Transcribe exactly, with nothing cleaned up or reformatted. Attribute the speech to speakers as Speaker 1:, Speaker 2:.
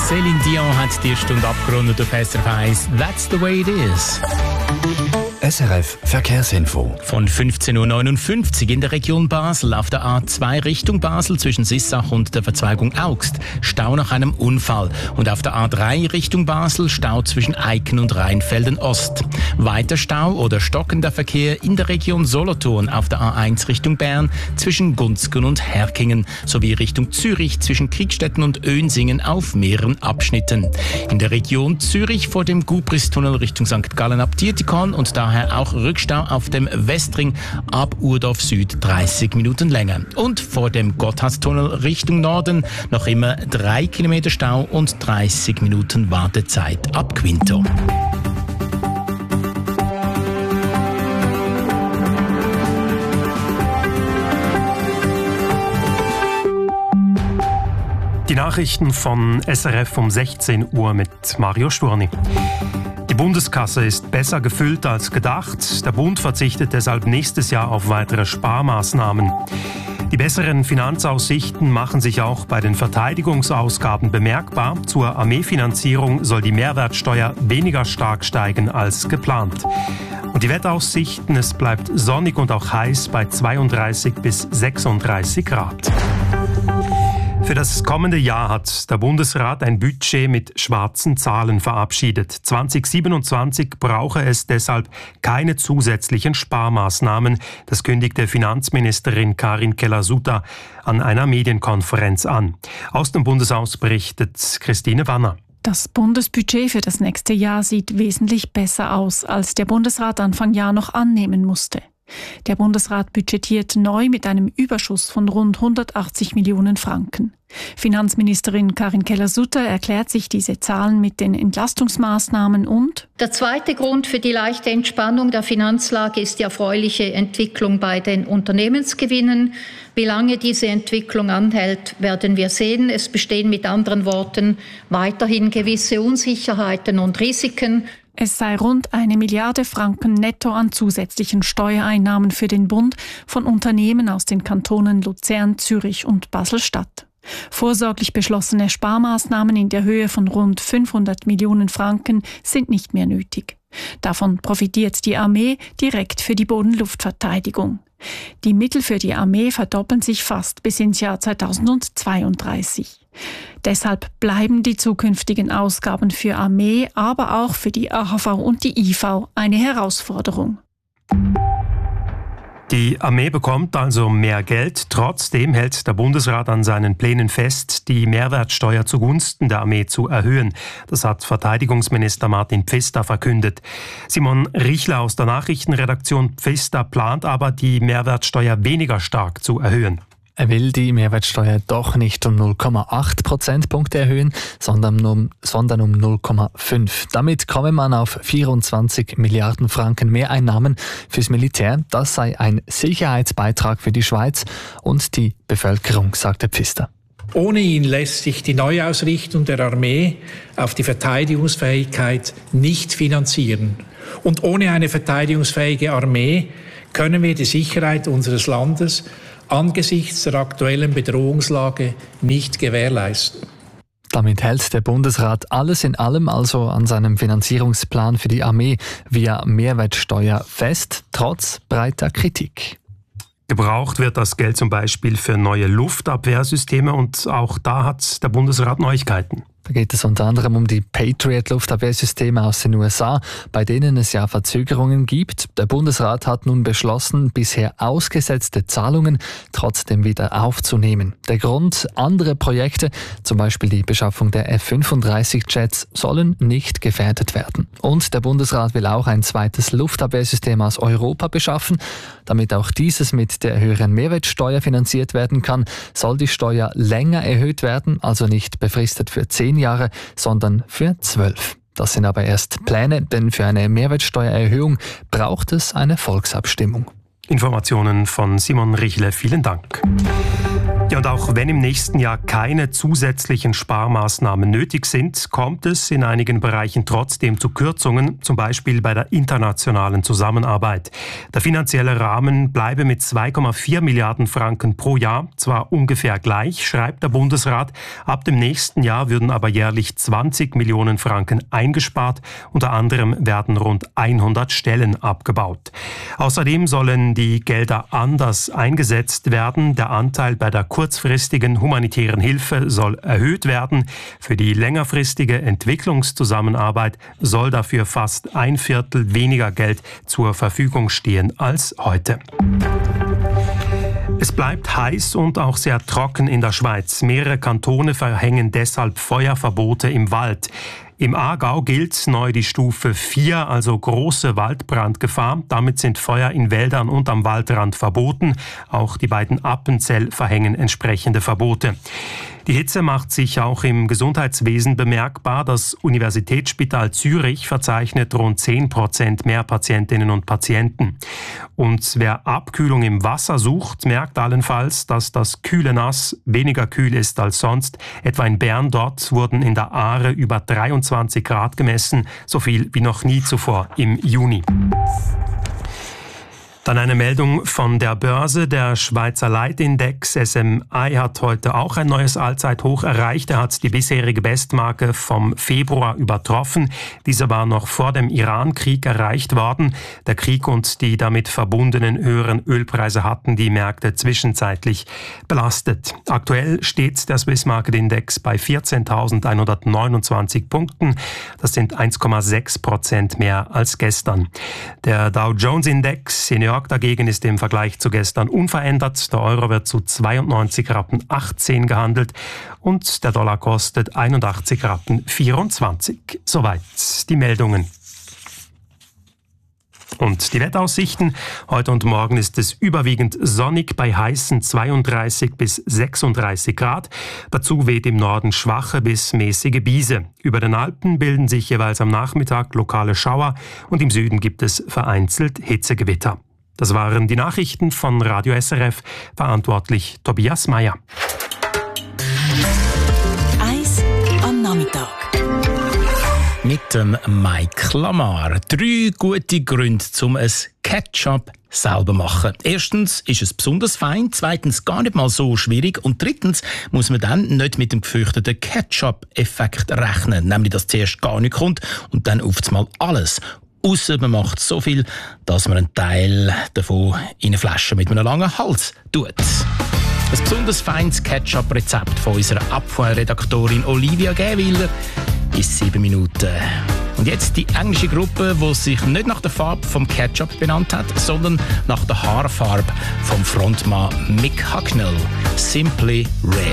Speaker 1: Céline Dion hat die Stunde abgerundet auf S R F eins. That's the way it is.
Speaker 2: S R F Verkehrsinfo.
Speaker 1: Von fünfzehn Uhr neunundfünfzig in der Region Basel auf der A zwei Richtung Basel zwischen Sissach und der Verzweigung Augst. Stau nach einem Unfall. Und auf der A drei Richtung Basel Stau zwischen Eiken und Rheinfelden Ost. Weiter Stau oder stockender Verkehr in der Region Solothurn auf der A eins Richtung Bern zwischen Gunzgen und Herkingen sowie Richtung Zürich zwischen Kriegstetten und Önsingen auf mehreren Abschnitten. In der Region Zürich vor dem Gubristunnel Richtung Sankt Gallen ab Dietikon und daher auch Rückstau auf dem Westring ab Urdorf Süd dreißig Minuten länger. Und vor dem Gotthardstunnel Richtung Norden noch immer drei Kilometer Stau und dreißig Minuten Wartezeit ab Quinto.
Speaker 3: Die Nachrichten von S R F um sechzehn Uhr mit Mario Sturni. Die Bundeskasse ist besser gefüllt als gedacht. Der Bund verzichtet deshalb nächstes Jahr auf weitere Sparmaßnahmen. Die besseren Finanzaussichten machen sich auch bei den Verteidigungsausgaben bemerkbar. Zur Armeefinanzierung soll die Mehrwertsteuer weniger stark steigen als geplant. Und die Wetteraussichten, es bleibt sonnig und auch heiß bei zweiunddreißig bis sechsunddreißig Grad. Für das kommende Jahr hat der Bundesrat ein Budget mit schwarzen Zahlen verabschiedet. zwanzig siebenundzwanzig brauche es deshalb keine zusätzlichen Sparmaßnahmen. Das kündigte Finanzministerin Karin Keller-Sutter an einer Medienkonferenz an. Aus dem Bundeshaus berichtet Christine Wanner.
Speaker 4: Das Bundesbudget für das nächste Jahr sieht wesentlich besser aus, als der Bundesrat Anfang Jahr noch annehmen musste. Der Bundesrat budgetiert neu mit einem Überschuss von rund hundertachtzig Millionen Franken. Finanzministerin Karin Keller-Sutter erklärt sich diese Zahlen mit den Entlastungsmaßnahmen und:
Speaker 5: Der zweite Grund für die leichte Entspannung der Finanzlage ist die erfreuliche Entwicklung bei den Unternehmensgewinnen. Wie lange diese Entwicklung anhält, werden wir sehen. Es bestehen mit anderen Worten weiterhin gewisse Unsicherheiten und Risiken.
Speaker 4: Es sei rund eine Milliarde Franken netto an zusätzlichen Steuereinnahmen für den Bund von Unternehmen aus den Kantonen Luzern, Zürich und Basel-Stadt. Vorsorglich beschlossene Sparmaßnahmen in der Höhe von rund fünfhundert Millionen Franken sind nicht mehr nötig. Davon profitiert die Armee direkt für die Bodenluftverteidigung. Die Mittel für die Armee verdoppeln sich fast bis ins Jahr zweitausendzweiunddreißig. Deshalb bleiben die zukünftigen Ausgaben für Armee, aber auch für die A H V und die I V eine Herausforderung.
Speaker 3: Die Armee bekommt also mehr Geld. Trotzdem hält der Bundesrat an seinen Plänen fest, die Mehrwertsteuer zugunsten der Armee zu erhöhen. Das hat Verteidigungsminister Martin Pfister verkündet. Simon Richler aus der Nachrichtenredaktion Pfister plant aber, die Mehrwertsteuer weniger stark zu erhöhen.
Speaker 6: Er will die Mehrwertsteuer doch nicht um null Komma acht Prozentpunkte erhöhen, sondern um, sondern um null Komma fünf. Damit komme man auf vierundzwanzig Milliarden Franken Mehreinnahmen fürs Militär. Das sei ein Sicherheitsbeitrag für die Schweiz und die Bevölkerung, sagte Pfister.
Speaker 7: Ohne ihn lässt sich die Neuausrichtung der Armee auf die Verteidigungsfähigkeit nicht finanzieren. Und ohne eine verteidigungsfähige Armee können wir die Sicherheit unseres Landes angesichts der aktuellen Bedrohungslage nicht gewährleisten.
Speaker 6: Damit hält der Bundesrat alles in allem also an seinem Finanzierungsplan für die Armee via Mehrwertsteuer fest, trotz breiter Kritik.
Speaker 3: Gebraucht wird das Geld zum Beispiel für neue Luftabwehrsysteme und auch da hat der Bundesrat Neuigkeiten.
Speaker 6: Da geht es unter anderem um die Patriot-Luftabwehrsysteme aus den U S A, bei denen es ja Verzögerungen gibt. Der Bundesrat hat nun beschlossen, bisher ausgesetzte Zahlungen trotzdem wieder aufzunehmen. Der Grund: andere Projekte, zum Beispiel die Beschaffung der F fünfunddreißig Jets, sollen nicht gefährdet werden. Und der Bundesrat will auch ein zweites Luftabwehrsystem aus Europa beschaffen. Damit auch dieses mit der höheren Mehrwertsteuer finanziert werden kann, soll die Steuer länger erhöht werden, also nicht befristet für zehn Jahre, sondern für zwölf. Das sind aber erst Pläne, denn für eine Mehrwertsteuererhöhung braucht es eine Volksabstimmung.
Speaker 3: Informationen von Simon Richle, vielen Dank. Ja, und Und auch wenn im nächsten Jahr keine zusätzlichen Sparmaßnahmen nötig sind, kommt es in einigen Bereichen trotzdem zu Kürzungen, zum Beispiel bei der internationalen Zusammenarbeit. Der finanzielle Rahmen bleibe mit zwei Komma vier Milliarden Franken pro Jahr zwar ungefähr gleich, schreibt der Bundesrat. Ab dem nächsten Jahr würden aber jährlich zwanzig Millionen Franken eingespart. Unter anderem werden rund hundert Stellen abgebaut. Außerdem sollen die Gelder anders eingesetzt werden. Der Anteil bei der kurzfristigen humanitären Hilfe soll erhöht werden. Für die längerfristige Entwicklungszusammenarbeit soll dafür fast ein Viertel weniger Geld zur Verfügung stehen als heute. Es bleibt heiß und auch sehr trocken in der Schweiz. Mehrere Kantone verhängen deshalb Feuerverbote im Wald. Im Aargau gilt neu die Stufe vier, also große Waldbrandgefahr. Damit sind Feuer in Wäldern und am Waldrand verboten. Auch die beiden Appenzell verhängen entsprechende Verbote. Die Hitze macht sich auch im Gesundheitswesen bemerkbar. Das Universitätsspital Zürich verzeichnet rund zehn Prozent mehr Patientinnen und Patienten. Und wer Abkühlung im Wasser sucht, merkt allenfalls, dass das kühle Nass weniger kühl ist als sonst. Etwa in Bern, dort wurden in der Aare über dreiundzwanzig Grad gemessen, so viel wie noch nie zuvor im Juni. Dann eine Meldung von der Börse. Der Schweizer Leitindex S M I hat heute auch ein neues Allzeithoch erreicht. Er hat die bisherige Bestmarke vom Februar übertroffen. Diese war noch vor dem Iran-Krieg erreicht worden. Der Krieg und die damit verbundenen höheren Ölpreise hatten die Märkte zwischenzeitlich belastet. Aktuell steht der Swiss Market Index bei vierzehntausendeinhundertneunundzwanzig Punkten. Das sind eins Komma sechs Prozent mehr als gestern. Der Dow Jones Index in New York dagegen ist im Vergleich zu gestern unverändert. Der Euro wird zu zweiundneunzig Rappen achtzehn gehandelt und der Dollar kostet einundachtzig Rappen vierundzwanzig. Soweit die Meldungen. Und die Wetteraussichten. Heute und morgen ist es überwiegend sonnig bei heißen zweiunddreißig bis sechsunddreißig Grad. Dazu weht im Norden schwache bis mäßige Biese. Über den Alpen bilden sich jeweils am Nachmittag lokale Schauer und im Süden gibt es vereinzelt Hitzegewitter. Das waren die Nachrichten von Radio S R F, verantwortlich Tobias Meyer.
Speaker 8: Eis am Nachmittag.
Speaker 1: Mit dem Mike Lamar. Drei gute Gründe, um ein Ketchup selber zu machen. Erstens ist es besonders fein, zweitens gar nicht mal so schwierig und drittens muss man dann nicht mit dem gefürchteten Ketchup-Effekt rechnen, nämlich dass zuerst gar nichts kommt und dann auf einmal alles. Ausser man macht so viel, dass man einen Teil davon in eine Flasche mit einem langen Hals tut. Ein besonders feines Ketchup-Rezept von unserer Abfallredaktorin Olivia Gäwiller ist sieben Minuten. Und jetzt die englische Gruppe, die sich nicht nach der Farbe vom Ketchup benannt hat, sondern nach der Haarfarbe vom Frontmann Mick Hucknall. Simply Red.